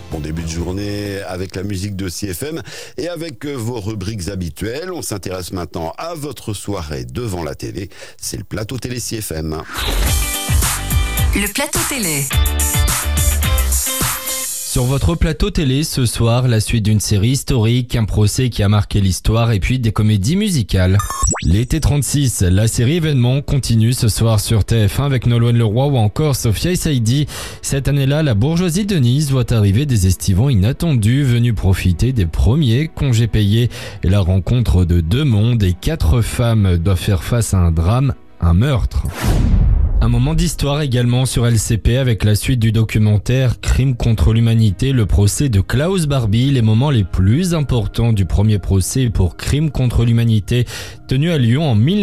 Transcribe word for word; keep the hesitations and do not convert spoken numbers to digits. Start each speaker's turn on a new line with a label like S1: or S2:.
S1: Bon début de journée avec la musique de C F M et avec vos rubriques habituelles. On s'intéresse maintenant à votre soirée devant la télé. C'est le plateau télé C F M.
S2: Le plateau télé.
S3: Sur votre plateau télé ce soir, la suite d'une série historique, un procès qui a marqué l'histoire et puis des comédies musicales. L'été trente-six, la série événement continue ce soir sur T F un avec Nolwenn Leroy ou encore Sophia Saïdi. Cette année-là, la bourgeoisie de Nice voit arriver des estivants inattendus venus profiter des premiers congés payés. Et la rencontre de deux mondes et quatre femmes doivent faire face à un drame, un meurtre. Un moment d'histoire également sur L C P avec la suite du documentaire Crime contre l'humanité, le procès de Klaus Barbie, les moments les plus importants du premier procès pour crime contre l'humanité tenu à Lyon en mille neuf cent